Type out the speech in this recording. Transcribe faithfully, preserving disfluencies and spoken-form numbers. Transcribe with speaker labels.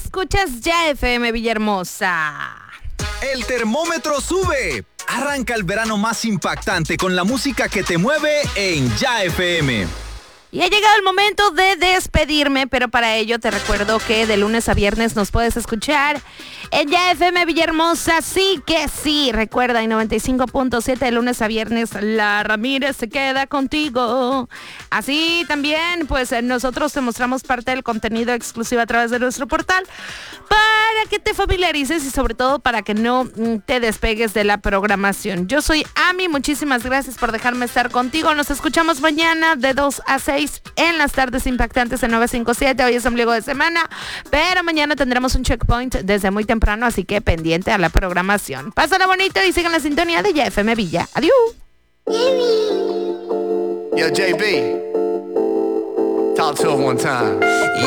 Speaker 1: escuchas Ya F M Villahermosa.
Speaker 2: El termómetro sube. Arranca el verano más impactante con la música que te mueve en Ya F M.
Speaker 1: Y ha llegado el momento de despedirme, pero para ello te recuerdo que de lunes a viernes nos puedes escuchar en Ya F M Villahermosa, sí que sí. Recuerda, en noventa y cinco punto siete de lunes a viernes, La Ramírez se queda contigo. Así también, pues nosotros te mostramos parte del contenido exclusivo a través de nuestro portal para que te familiarices y sobre todo para que no te despegues de la programación. Yo soy Ami, muchísimas gracias por dejarme estar contigo. Nos escuchamos mañana de dos a seis en las tardes impactantes en nueve cinco siete. Hoy es ombligo de semana, pero mañana tendremos un checkpoint desde muy temprano, así que pendiente a la programación. Pásala bonito y sigan la sintonía de Ya F M Villa. Adiós.
Speaker 3: Yo, J B, talk to him one time.